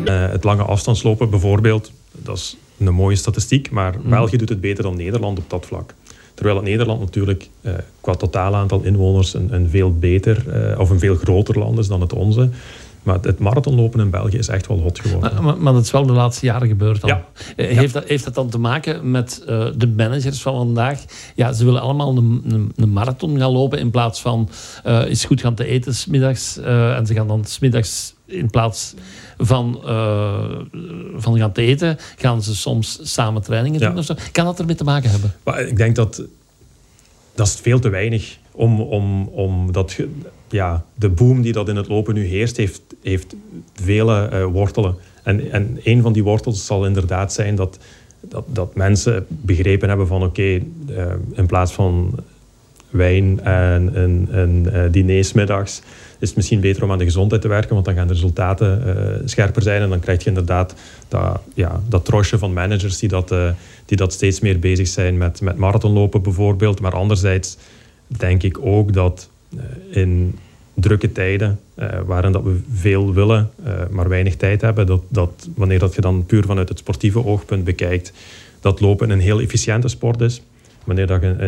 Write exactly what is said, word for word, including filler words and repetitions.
Uh, het lange afstandslopen bijvoorbeeld, dat is een mooie statistiek, maar mm. België doet het beter dan Nederland op dat vlak. Terwijl het Nederland natuurlijk uh, qua totaal aantal inwoners een, een veel beter uh, of een veel groter land is dan het onze. Maar het marathonlopen in België is echt wel hot geworden. Maar, maar, maar dat is wel de laatste jaren gebeurd al. Ja. Heeft, ja. dat, heeft dat dan te maken met uh, de managers van vandaag? Ja, ze willen allemaal een, een, een marathon gaan lopen in plaats van uh, eens goed gaan te eten 's middags. Uh, en ze gaan dan 's middags in plaats van, uh, van gaan te eten, gaan ze soms samen trainingen doen. Ja. Of zo. Kan dat ermee te maken hebben? Maar ik denk dat dat is veel te weinig om, om, om dat... Ja, de boom die dat in het lopen nu heerst, heeft, heeft vele uh, wortelen. En, en een van die wortels zal inderdaad zijn dat, dat, dat mensen begrepen hebben van oké, okay, uh, in plaats van wijn en een, een uh, diner 's middags is het misschien beter om aan de gezondheid te werken, want dan gaan de resultaten uh, scherper zijn en dan krijg je inderdaad dat, ja, dat trosje van managers die dat, uh, die dat steeds meer bezig zijn met, met marathonlopen bijvoorbeeld. Maar anderzijds denk ik ook dat in drukke tijden, uh, waarin dat we veel willen, uh, maar weinig tijd hebben, dat, dat wanneer dat je dan puur vanuit het sportieve oogpunt bekijkt, dat lopen een heel efficiënte sport is. Wanneer dat je